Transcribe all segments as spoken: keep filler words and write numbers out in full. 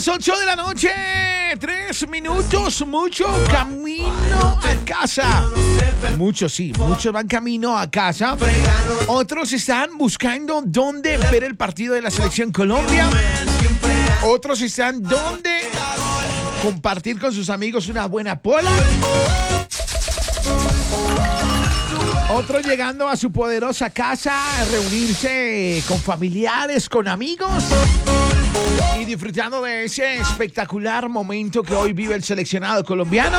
las ocho de la noche, tres minutos, mucho camino a casa. Muchos sí, muchos van camino a casa. Otros están buscando dónde ver el partido de la Selección Colombia. Otros están dónde compartir con sus amigos una buena pola. Otros llegando a su poderosa casa a reunirse con familiares, con amigos y disfrutando de ese espectacular momento que hoy vive el seleccionado colombiano.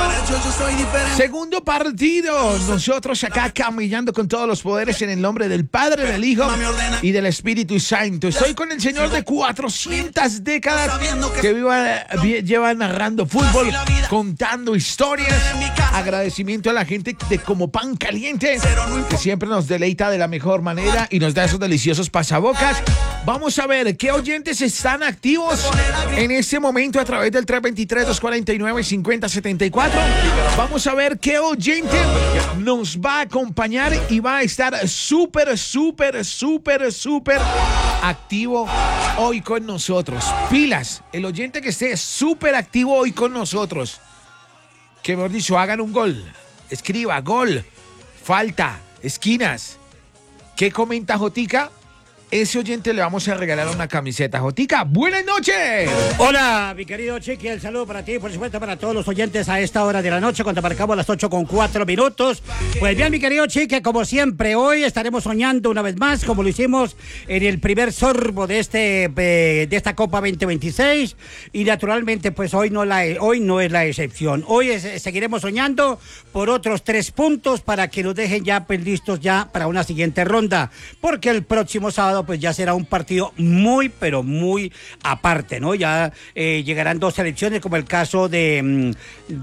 Segundo partido, nosotros acá caminando con todos los poderes en el nombre del Padre, del Hijo y del Espíritu Santo. Estoy con el señor de cuatrocientas décadas que viva, lleva narrando fútbol, contando historias. Agradecimiento a la gente de Como Pan Caliente, que siempre nos deleita de la mejor manera y nos da esos deliciosos pasabocas. Vamos a ver qué oyentes están activos en este momento a través del tres dos tres, dos cuatro nueve, cinco cero siete cuatro. Vamos a ver qué oyente nos va a acompañar y va a estar súper, súper, súper, súper activo hoy con nosotros. Pilas, el oyente que esté súper activo hoy con nosotros. Que mejor dicho, hagan un gol. Escriba, gol, falta, esquinas. ¿Qué comenta Jotica? Ese oyente le vamos a regalar una camiseta. Jotica, buenas noches. Hola, mi querido Chiqui, el saludo para ti y por supuesto para todos los oyentes a esta hora de la noche cuando marcamos las ocho con cuatro minutos. Pues bien, mi querido Chiqui, como siempre, hoy estaremos soñando una vez más, como lo hicimos en el primer sorbo de este eh, de esta Copa veinte veintiséis, y naturalmente pues hoy no, la, hoy no es la excepción. Hoy es, seguiremos soñando por otros tres puntos para que nos dejen ya pues listos ya para una siguiente ronda, porque el próximo sábado pues ya será un partido muy, pero muy aparte, ¿no? Ya eh, llegarán dos selecciones, como el caso de,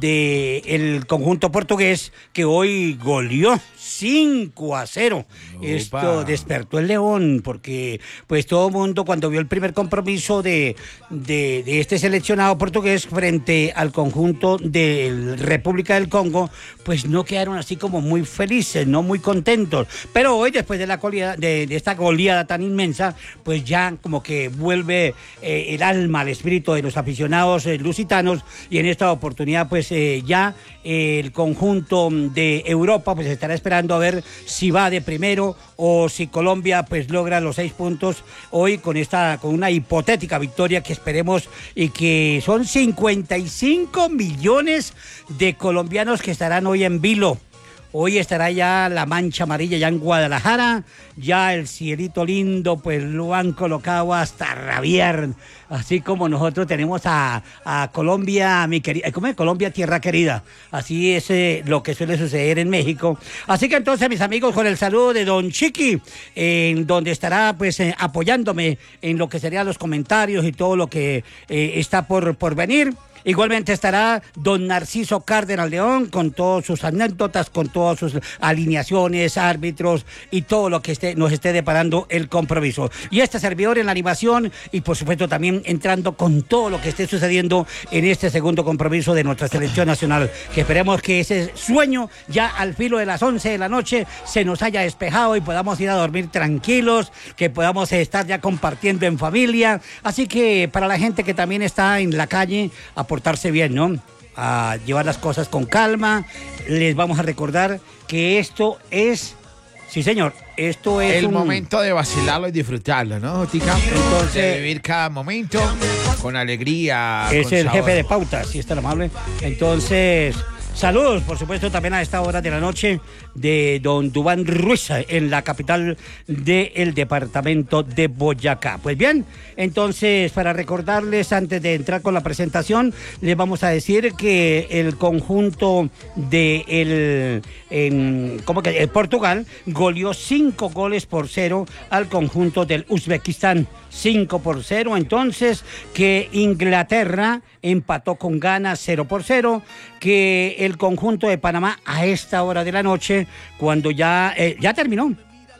de el conjunto portugués, que hoy goleó cinco a cero. Opa. Esto despertó el león, porque pues todo el mundo cuando vio el primer compromiso de, de, de este seleccionado portugués frente al conjunto de República del Congo, pues no quedaron así como muy felices, no muy contentos. Pero hoy, después de la goleada, de, de esta goleada tan inmensa, pues ya como que vuelve eh, el alma, el espíritu de los aficionados eh, lusitanos, y en esta oportunidad pues eh, ya eh, el conjunto de Europa pues estará esperando a ver si va de primero o si Colombia pues logra los seis puntos hoy con esta con una hipotética victoria que esperemos, y que son cincuenta y cinco millones de colombianos que estarán hoy en vilo. Hoy estará ya la mancha amarilla ya en Guadalajara, ya el cielito lindo pues lo han colocado hasta rabiar, así como nosotros tenemos a, a Colombia, mi querida, ¿cómo es? Colombia, tierra querida, así es eh, lo que suele suceder en México. Así que entonces, mis amigos, con el saludo de Don Chiqui, en eh, donde estará pues eh, apoyándome en lo que serían los comentarios y todo lo que eh, está por, por venir. Igualmente estará don Narciso Cárdenas León con todas sus anécdotas, con todas sus alineaciones, árbitros y todo lo que esté, nos esté deparando el compromiso. Y este servidor en la animación y por supuesto también entrando con todo lo que esté sucediendo en este segundo compromiso de nuestra selección nacional. Que esperemos que ese sueño ya al filo de las once de la noche se nos haya despejado y podamos ir a dormir tranquilos, que podamos estar ya compartiendo en familia. Así que para la gente que también está en la calle, a portarse bien, ¿no? A llevar las cosas con calma. Les vamos a recordar que esto es, sí señor, esto es el un momento de vacilarlo y disfrutarlo, ¿no, Tica? Entonces, de vivir cada momento con alegría. Es con el sabor. jefe de pauta, si es tan amable. Entonces, saludos, por supuesto, también a esta hora de la noche de don Duván Ruiz en la capital del departamento de Boyacá. Pues bien, entonces, para recordarles, antes de entrar con la presentación, les vamos a decir que el conjunto de el, en, ¿cómo que? El Portugal goleó cinco goles por cero al conjunto del Uzbekistán. cinco por cero, entonces que Inglaterra empató con Ghana cero por cero, que el conjunto de Panamá a esta hora de la noche, cuando ya, eh, ya terminó,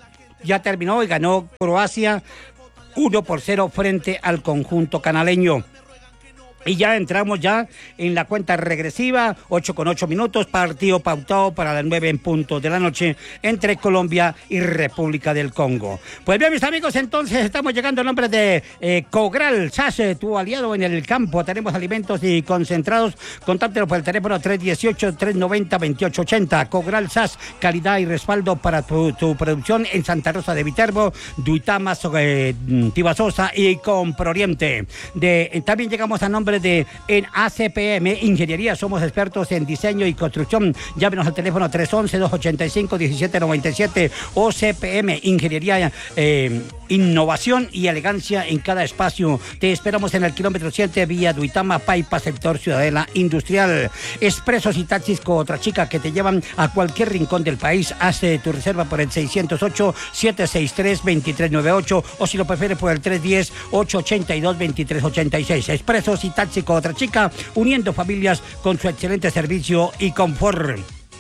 ya terminó y ganó Croacia uno por cero frente al conjunto canaleño. Y ya entramos ya en la cuenta regresiva, ocho con ocho minutos, partido pautado para las nueve en punto de la noche entre Colombia y República del Congo. Pues bien, mis amigos, entonces estamos llegando al nombre de eh, Cogral S A S, tu aliado en el campo. Tenemos alimentos y concentrados. Contáctelo por el teléfono tres dieciocho, tres noventa, veintiocho ochenta. Cogral S A S, calidad y respaldo para tu, tu producción en Santa Rosa de Viterbo, Duitama, eh, Tibasosa y Comproriente. De, eh, también llegamos a nombre de en A C P M Ingeniería. Somos expertos en diseño y construcción. Llámenos al teléfono tres once, dos ochenta y cinco, diecisiete noventa y siete. O C P M Ingeniería, eh, innovación y elegancia en cada espacio. Te esperamos en el kilómetro siete, vía Duitama, Paipa, sector Ciudadela Industrial. Expresos y taxis con otra chica que te llevan a cualquier rincón del país. Hace tu reserva por el seiscientos ocho, setecientos sesenta y tres, veintitrés noventa y ocho o si lo prefieres por el tres diez, ochocientos ochenta y dos, veintitrés ochenta y seis. Expresos y taxis con otra chica, uniendo familias con su excelente servicio y confort.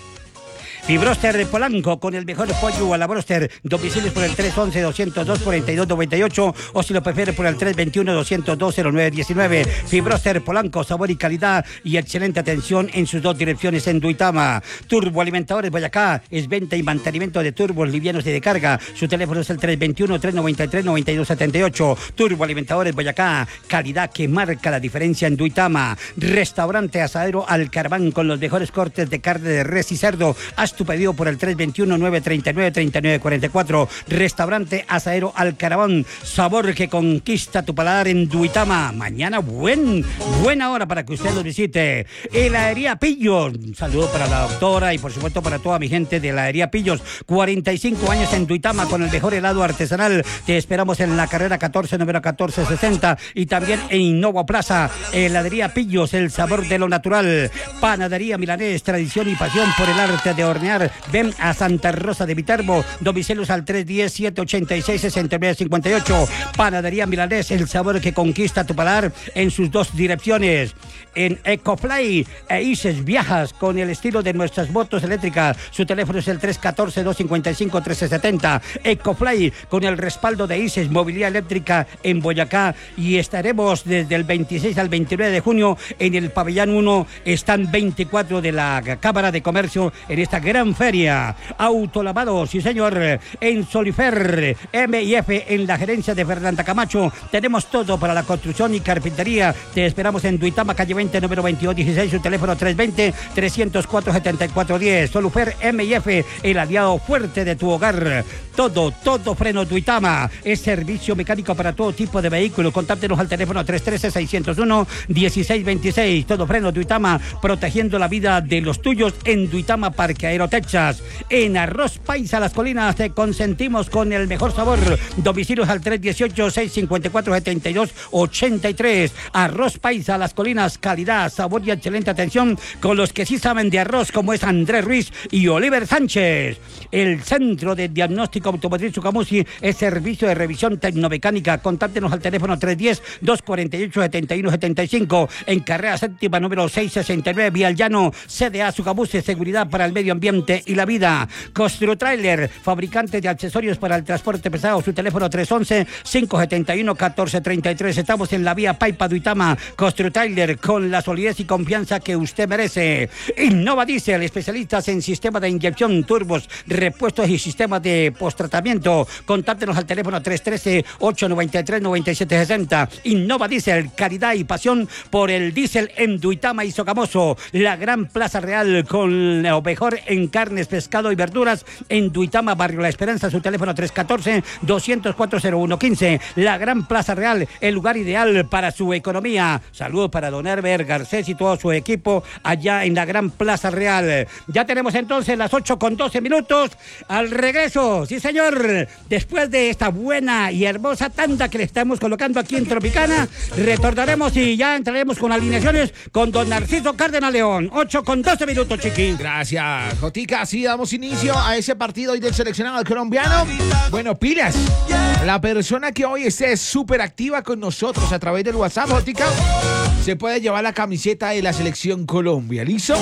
Fibroster de Polanco, con el mejor pollo a la broster. Domicilios por el tres once, doscientos dos, cuarenta y dos noventa y ocho o si lo prefiere por el tres veintiuno, doscientos dos, cero nueve diecinueve. Fibroster Polanco, sabor y calidad y excelente atención en sus dos direcciones en Duitama. Turboalimentadores Boyacá, es venta y mantenimiento de turbos livianos y de carga. Su teléfono es el tres veintiuno, tres noventa y tres, noventa y dos setenta y ocho. Turboalimentadores Boyacá, calidad que marca la diferencia en Duitama. Restaurante Asadero Al Caraván, con los mejores cortes de carne de res y cerdo. Haz tu pedido por el tres veintiuno, nueve treinta y nueve, treinta y nueve cuarenta y cuatro. Restaurante Asadero Al Caraván, sabor que conquista tu paladar en Duitama. Mañana buen, buena hora para que usted los visite. Heladería Pillos, un saludo para la doctora y por supuesto para toda mi gente de Heladería Pillos. cuarenta y cinco años en Duitama con el mejor helado artesanal. Te esperamos en la carrera catorce, número catorce sesenta y también en Innova Plaza. Heladería Pillos, el sabor de lo natural. Panadería Milanés, tradición y pasión por el arte de hornear. Ven a Santa Rosa de Viterbo. Domicilios al tres diez, setecientos ochenta y seis, sesenta y nueve cincuenta y ocho. Panadería Milanés, el sabor que conquista tu paladar en sus dos direcciones. En Ecofly e Ises viajas con el estilo de nuestras motos eléctricas. Su teléfono es el tres catorce, dos cincuenta y cinco, trece setenta. Ecofly, con el respaldo de Ises Movilidad Eléctrica en Boyacá. Y estaremos desde el veintiséis al veintinueve de junio en el pabellón uno, stand veinticuatro de la Cámara de Comercio, en esta gran feria. Autolavado, sí señor, en Solifer, M y F, en la gerencia de Fernanda Camacho. Tenemos todo para la construcción y carpintería. Te esperamos en Duitama, calle veinte, número veintidós dieciséis, su teléfono tres veinte, trescientos cuatro, setenta y cuatro diez. Solifer, M y F, el aliado fuerte de tu hogar. Todo, todo freno Duitama. Es servicio mecánico para todo tipo de vehículos. Contáctenos al teléfono tres uno tres, seis cero uno, uno seis dos seis. Todo freno Duitama, protegiendo la vida de los tuyos en Duitama Parque Aero Texas. En Arroz Paisa Las Colinas te consentimos con el mejor sabor. Domicilios al tres dieciocho, seiscientos cincuenta y cuatro, setenta y dos ochenta y tres. Arroz Paisa Las Colinas, calidad, sabor y excelente atención con los que sí saben de arroz, como es Andrés Ruiz y Oliver Sánchez. El Centro de Diagnóstico Automotriz Sucamusi es servicio de revisión tecnomecánica. Contáctenos al teléfono tres diez, dos cuarenta y ocho, setenta y uno setenta y cinco. En carrera séptima, número seiscientos sesenta y nueve, Vía El Llano. C D A Sucamusi, seguridad para el medio ambiente y la vida. Construtrailer, fabricante de accesorios para el transporte pesado. Su teléfono tres once, cinco setenta y uno, catorce treinta y tres. Estamos en la vía Paipa Duitama. Construtrailer, con la solidez y confianza que usted merece. Innova Diesel, especialistas en sistemas de inyección, turbos, repuestos y sistemas de posttratamiento. Contáctenos al teléfono tres uno tres, ocho nueve tres, nueve siete seis cero. Innova Diesel, calidad y pasión por el diésel en Duitama y Sogamoso. La gran Plaza Real, con lo mejor en carnes, pescado y verduras en Duitama, Barrio La Esperanza. Su teléfono tres uno cuatro, dos cero cuatro, cero uno uno cinco. La gran Plaza Real, el lugar ideal para su economía. Saludos para don Herbert Garcés y todo su equipo allá en la gran Plaza Real. Ya tenemos entonces las ocho con doce minutos. Al regreso, sí señor, después de esta buena y hermosa tanda que le estamos colocando aquí en Tropicana, retornaremos y ya entraremos con alineaciones con don Narciso Cárdenas León. ocho con doce minutos, chiqui. Gracias, Jotica. Así damos inicio a ese partido hoy del seleccionado colombiano. Bueno, pilas. La persona que hoy esté súper activa con nosotros a través del WhatsApp, Jotica, se puede llevar la camiseta de la selección Colombia. ¿Listo?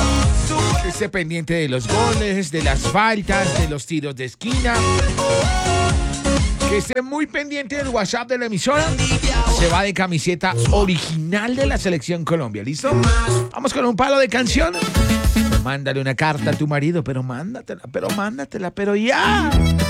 Esté pendiente de los goles, de las faltas, de los tiros de esquina. que esté muy pendiente del WhatsApp de la emisora. Se va de camiseta original de la Selección Colombia, ¿listo? Vamos con un palo de canción. Mándale una carta a tu marido, pero mándatela, pero mándatela, pero ya.